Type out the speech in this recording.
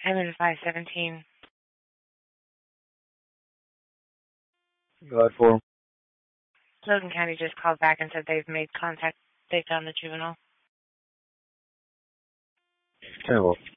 I'm in 517. Go ahead for him. Logan County just called back and said they've made contact. They found the juvenile. Okay, well,